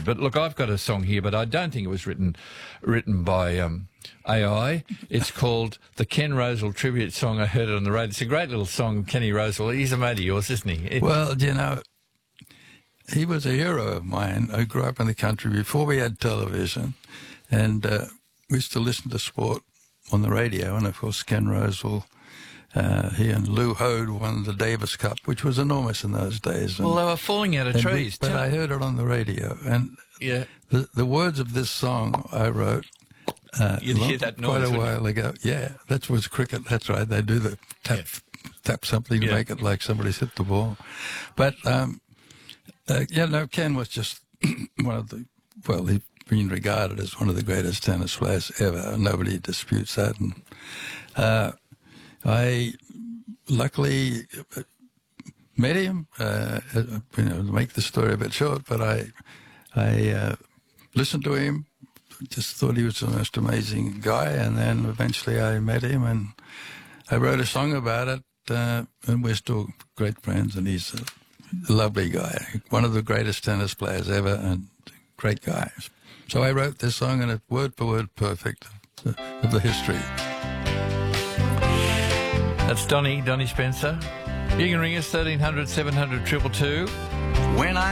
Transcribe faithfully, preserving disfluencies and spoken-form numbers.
it. But look, I've got a song here, but I don't think it was written written by um, A I. It's called the Ken Rosewell tribute song. I heard it on the radio. It's a great little song, Kenny Rosewell. He's a mate of yours, isn't he? It, well, you know, he was a hero of mine. I grew up in the country before we had television, and uh, we used to listen to sport on the radio. And, of course, Ken Rosewell, uh, he and Lou Hode won the Davis Cup, which was enormous in those days. And, well, they were falling out of trees. We, but too. I heard it on the radio. And yeah. the, the words of this song I wrote uh, You'd hear that noise, quite a wouldn't while you? ago. Yeah, that was cricket. That's right. They do the tap, yeah. tap something to yeah. make it like somebody's hit the ball. But... Um, Uh, yeah, no, Ken was just one of the, well, he's been regarded as one of the greatest tennis players ever. Nobody disputes that. And uh, I luckily met him, uh, you know, to make the story a bit short, but I, I uh, listened to him, just thought he was the most amazing guy, and then eventually I met him and I wrote a song about it, uh, and we're still great friends, and he's a lovely guy, one of the greatest tennis players ever, and great guy. So I wrote this song, and it's word for word perfect of the, of the history. That's Donny, Donny Spencer. You can ring us thirteen hundred, seven hundred, two two two. When I